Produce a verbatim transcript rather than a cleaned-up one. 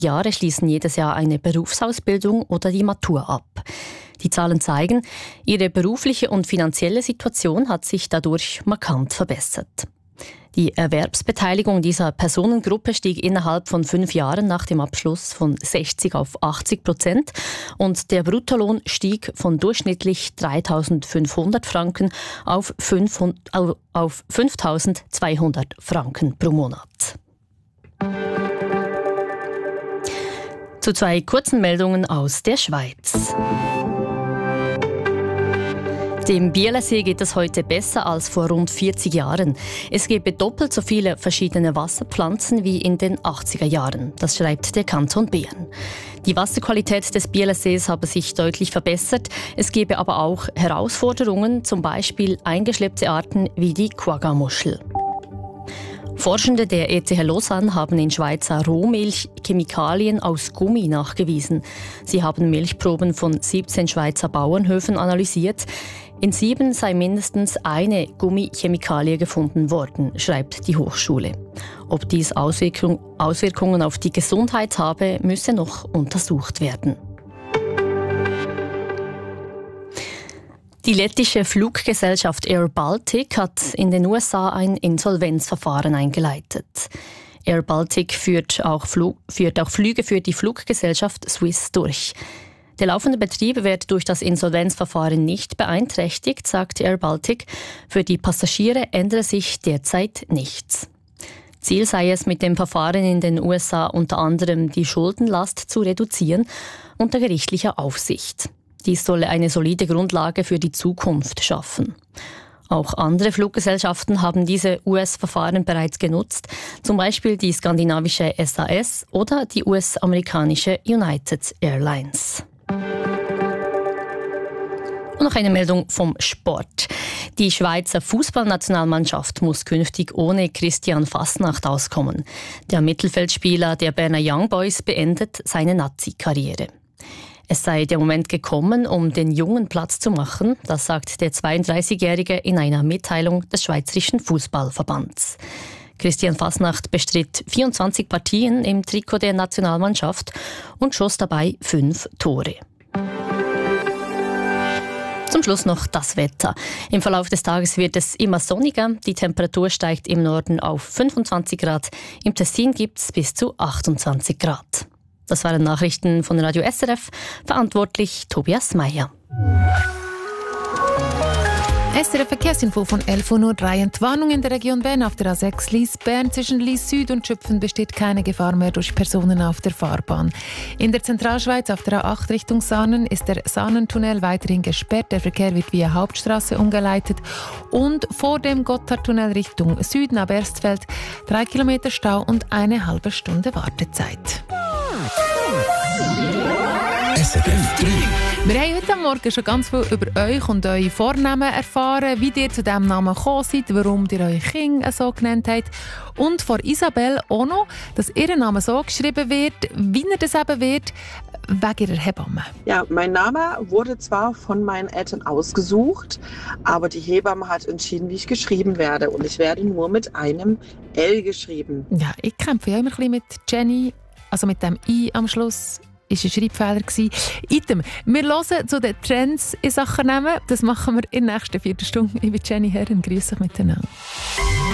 Jahre schließen jedes Jahr eine Berufsausbildung oder die Matur ab. Die Zahlen zeigen, ihre berufliche und finanzielle Situation hat sich dadurch markant verbessert. Die Erwerbsbeteiligung dieser Personengruppe stieg innerhalb von fünf Jahren nach dem Abschluss von sechzig auf achtzig Prozent und der Bruttolohn stieg von durchschnittlich dreitausendfünfhundert Franken auf fünftausendzweihundert Franken pro Monat. Zu zwei kurzen Meldungen aus der Schweiz. Dem Bielersee geht es heute besser als vor rund vierzig Jahren. Es gebe doppelt so viele verschiedene Wasserpflanzen wie in den achtziger Jahren. Das schreibt der Kanton Bern. Die Wasserqualität des Bielersees habe sich deutlich verbessert. Es gebe aber auch Herausforderungen, zum Beispiel eingeschleppte Arten wie die Quagga-Muschel. Forschende der E T H Lausanne haben in Schweizer Rohmilch Chemikalien aus Gummi nachgewiesen. Sie haben Milchproben von siebzehn Schweizer Bauernhöfen analysiert. In sieben sei mindestens eine Gummichemikalie gefunden worden, schreibt die Hochschule. Ob dies Auswirkung, Auswirkungen auf die Gesundheit habe, müsse noch untersucht werden. Die lettische Fluggesellschaft Air Baltic hat in den U S A ein Insolvenzverfahren eingeleitet. Air Baltic führt auch, Flug, führt auch Flüge für die Fluggesellschaft Swiss durch. Der laufende Betrieb wird durch das Insolvenzverfahren nicht beeinträchtigt, sagt Air Baltic. Für die Passagiere ändere sich derzeit nichts. Ziel sei es mit dem Verfahren in den U S A unter anderem die Schuldenlast zu reduzieren unter gerichtlicher Aufsicht. Dies solle eine solide Grundlage für die Zukunft schaffen. Auch andere Fluggesellschaften haben diese U S-Verfahren bereits genutzt, zum Beispiel die skandinavische S A S oder die U S-amerikanische United Airlines. Und noch eine Meldung vom Sport. Die Schweizer Fußballnationalmannschaft muss künftig ohne Christian Fasnacht auskommen. Der Mittelfeldspieler der Berner Young Boys beendet seine Nazi-Karriere. Es sei der Moment gekommen, um den Jungen Platz zu machen, das sagt der zweiunddreißigjährige in einer Mitteilung des Schweizerischen Fußballverbands. Christian Fasnacht bestritt vierundzwanzig Partien im Trikot der Nationalmannschaft und schoss dabei fünf Tore. Zum Schluss noch das Wetter. Im Verlauf des Tages wird es immer sonniger. Die Temperatur steigt im Norden auf fünfundzwanzig Grad. Im Tessin gibt es bis zu achtundzwanzig Grad. Das waren Nachrichten von Radio S R F. Verantwortlich Tobias Meyer. S R F Verkehrsinfo von elf Uhr drei. Die Warnung in der Region Bern auf der A sechs Lyss-Bern zwischen Lyss Süd und Schüpfen besteht keine Gefahr mehr durch Personen auf der Fahrbahn. In der Zentralschweiz auf der A acht Richtung Saanen ist der Saanentunnel weiterhin gesperrt. Der Verkehr wird via Hauptstraße umgeleitet. Und vor dem Gotthardtunnel Richtung Süden ab Erstfeld drei Kilometer Stau und eine halbe Stunde Wartezeit. S R F drei. Wir haben heute Morgen schon ganz viel über euch und eure Vornamen erfahren, wie ihr zu diesem Namen gekommen seid, warum ihr eure Kinder so genannt habt. Und von Isabel auch noch, dass ihr Name so geschrieben wird, wie er das eben wird, wegen ihrer Hebamme. Ja, mein Name wurde zwar von meinen Eltern ausgesucht, aber die Hebamme hat entschieden, wie ich geschrieben werde. Und ich werde nur mit einem L geschrieben. Ja, ich kämpfe ja immer ein bisschen mit Jenny, also mit dem I am Schluss. Das war ein Schreibfehler. Item. Wir hören zu den Trends in Sachen Namen. Das machen wir in der nächsten Viertelstunde. Ich bin Jenny Herren. Grüße euch miteinander.